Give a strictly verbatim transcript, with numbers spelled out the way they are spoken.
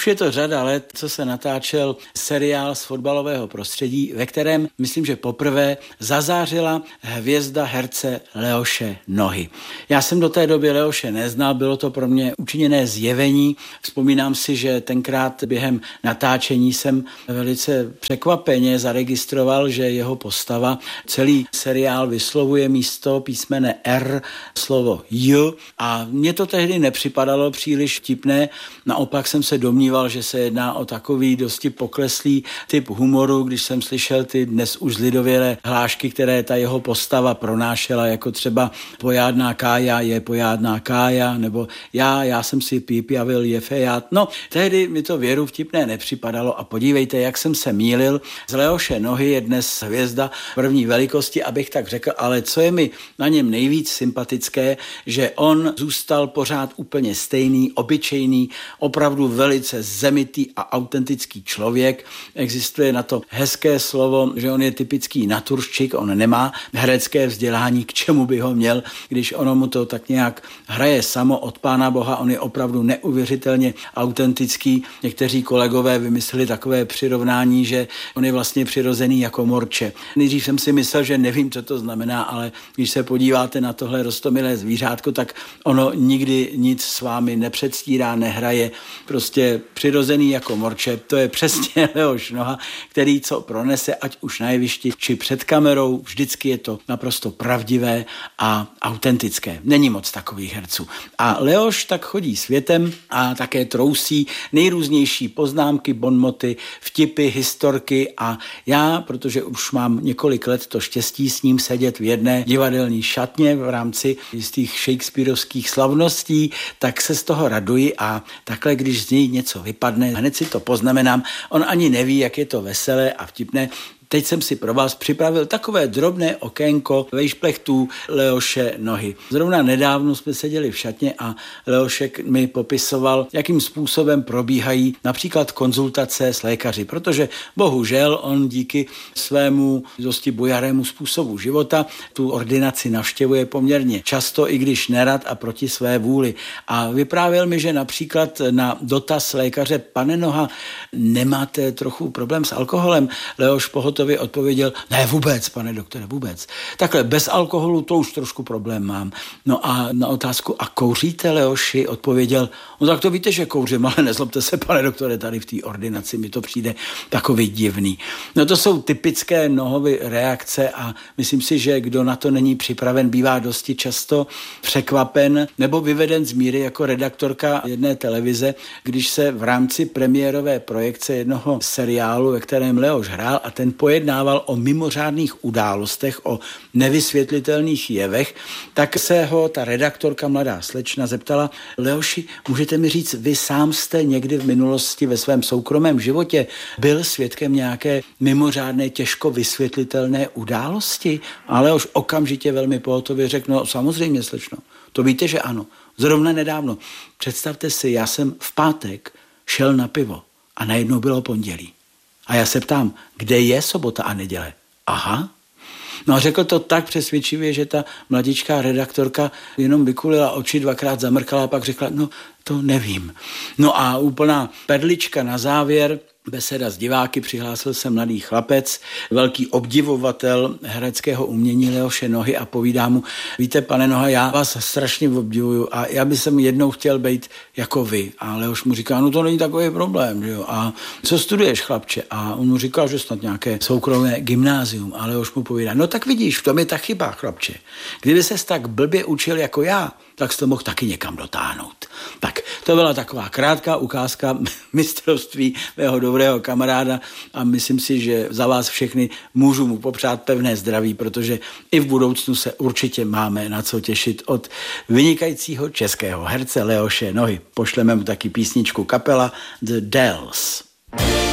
je to řada let, co se natáčel seriál z fotbalového prostředí, ve kterém, myslím, že poprvé zazářila hvězda herce Leoše Nohy. Já jsem do té doby Leoše neznal, bylo to pro mě učiněné zjevení. Vzpomínám si, že tenkrát během natáčení jsem velice překvapeně zaregistroval, že jeho postava celý seriál vyslovuje místo písmene R slovo J a mně to tehdy nepřipadalo příliš vtipné. Naopak jsem se domníval, že se jedná o takový dosti pokleslý typ humoru, když jsem slyšel ty dnes už zlidovělé hlášky, které ta jeho postava pronášela, jako třeba pojádná Kája je pojádná Kája, nebo já, já jsem si pípjavil je feját. No, tehdy mi to věru vtipné nepřipadalo a podívejte, jak jsem se mýlil. Z Leoše Nohy je dnes hvězda první velikosti, abych tak řekl, ale co je mi na něm nejvíc sympatické, že on zůstal pořád úplně stejný, obyčejný, opravdu velice zemitý a autentický člověk. Existuje na to hezké slovo, že on je typický naturščik, on nemá herecké vzdělání, k čemu by ho měl, když ono mu to tak nějak hraje samo od Pána Boha, on je opravdu neuvěřitelně autentický. Někteří kolegové vymysleli takové přirovnání, že on je vlastně přirozený jako morče. Nejdřív jsem si myslel, že nevím, co to znamená, ale když se podíváte na tohle roztomilé zvířátko, tak ono nikdy nic s vámi nepředstírá, nehraje, prostě přirozený jako morče. To je přesně Leoš Noha, který co pronese, ať už na jevišti, či před kamerou, vždycky je to naprosto pravdivé a autentické. Není moc takových herců. A Leoš tak chodí světem a také trousí nejrůznější poznámky, bonmoty, vtipy, historky a já, protože už mám několik let to štěstí s ním sedět v jedné divadelní šatně v rámci jistých shakespearovských slavností, tak se z toho raduji a takhle, když z něj něco vypadne, hned si to poznamenám. On ani neví, jak je to veselé a vtipné. Teď jsem si pro vás připravil takové drobné okénko vejšplechtů Leoše Nohy. Zrovna nedávno jsme seděli v šatně a Leošek mi popisoval, jakým způsobem probíhají například konzultace s lékaři, protože bohužel on díky svému dosti bujarému způsobu života tu ordinaci navštěvuje poměrně často, i když nerad a proti své vůli. A vyprávěl mi, že například na dotaz lékaře: pane Noha, nemáte trochu problém s alkoholem? Leoš pohotově odpověděl: ne, vůbec, pane doktore, vůbec. Takhle, bez alkoholu to už trošku problém mám. No a na otázku: a kouříte, Leoši? Odpověděl: no tak to víte, že kouřím, ale nezlobte se, pane doktore, tady v té ordinaci mi to přijde takový divný. No to jsou typické Nohovy reakce a myslím si, že kdo na to není připraven, bývá dosti často překvapen nebo vyveden z míry jako redaktorka jedné televize, když se v rámci premiérové projekce jednoho seriálu, ve kterém Leoš hrál a ten pojednával o mimořádných událostech, o nevysvětlitelných jevech, tak se ho ta redaktorka, mladá slečna, zeptala: Leoši, můžete mi říct, vy sám jste někdy v minulosti ve svém soukromém životě byl svědkem nějaké mimořádné, těžko vysvětlitelné události? A Leoš okamžitě velmi pohotově řekl: no samozřejmě, slečno, to víte, že ano. Zrovna nedávno. Představte si, já jsem v pátek šel na pivo a najednou bylo pondělí. A já se ptám, kde je sobota a neděle? Aha. No a řekl to tak přesvědčivě, že ta mladičká redaktorka jenom vykulila oči, dvakrát zamrkala a pak řekla: no to nevím. No a úplná perlička na závěr, beseda s diváky, přihlásil se mladý chlapec, velký obdivovatel hereckého umění Leoše Nohy a povídá mu: víte, pane Noha, já vás strašně obdivuju a já bych jsem jednou chtěl být jako vy. A Leoš mu říká: no to není takový problém, že jo. A co studuješ, chlapče? A on mu říká, že snad nějaké soukromé gymnázium. A Leoš mu povídá: no tak vidíš, v tom je ta chyba, chlapče. Kdyby ses tak blbě učil jako já, tak jsi to mohl taky někam dotáhnout. Tak to byla taková krátká ukázka mistrovství mého dobrého kamaráda a myslím si, že za vás všechny můžu mu popřát pevné zdraví, protože i v budoucnu se určitě máme na co těšit od vynikajícího českého herce Leoše Nohy. Pošleme mu taky písničku kapela The Dells.